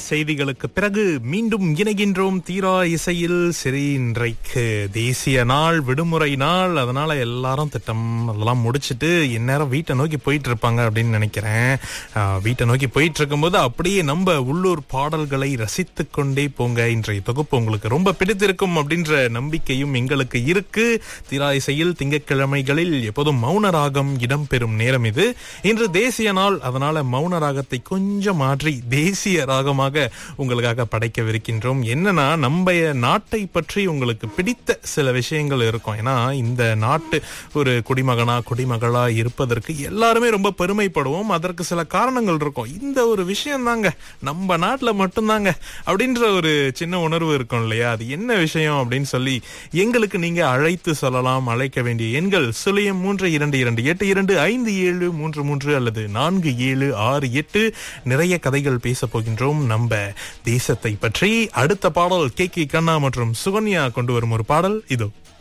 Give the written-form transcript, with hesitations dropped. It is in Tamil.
செய்திகளுக்கு பிறகு மீண்டும் இணைகின்றோம் தீரா இசையில். சரி, இன்றைக்கு தேசிய நாள், விடுமுறை நாள். அதனால எல்லாரும் திட்டம் அதெல்லாம் முடிச்சுட்டு இந்நேரம் வீட்டை நோக்கி போயிட்டு இருப்பாங்க அப்படின்னு நினைக்கிறேன். வீட்டை நோக்கி போயிட்டு இருக்கும்போது அப்படியே நம்ம உள்ளூர் பாடல்களை ரசித்து கொண்டே போங்க. இன்றைய தொகுப்பு உங்களுக்கு ரொம்ப பிடித்திருக்கும் அப்படின்ற நம்பிக்கையும் எங்களுக்கு இருக்கு. தீரா இசையில் திங்கட்கிழமைகளில் எப்போதும் மௌன ராகம் இடம்பெறும் நேரம் இது. இன்று தேசிய நாள், அதனால மௌன ராகத்தை கொஞ்சம் மாற்றி தேசிய ராகமாக உங்களுக்காக படைக்கவிருக்கின்றோம். என்னன்னா, நம்ம நாட்டை பற்றி உங்களுக்கு பிடித்த சில விஷயங்கள் இருக்கும். ஏன்னா இந்த நாட்டு ஒரு குடிமகளா இருப்பதற்கு எல்லாருமே ரொம்ப பெருமைப்படுவோம். அதற்கு சில காரணங்கள் இருக்கும். இந்த ஒரு விஷயம் தாங்க நம்ம நாட்டுல மட்டும்தாங்க அப்படின்ற ஒரு சின்ன உணர்வு இருக்கும் இல்லையா? அது என்ன விஷயம் அப்படின்னு சொல்லி எங்களுக்கு நீங்க அழைத்து சொல்லலாம். அழைக்க வேண்டிய எண்கள் 0322825733 அல்லது 4768. நிறைய கதைகள் பேச போகின்றோம் நம்ம தேசத்தை பற்றி. அடுத்த பாடல் கே கண்ணா மற்றும் சுகன்யா கொண்டு வரும் ஒரு பாடல் இதோ.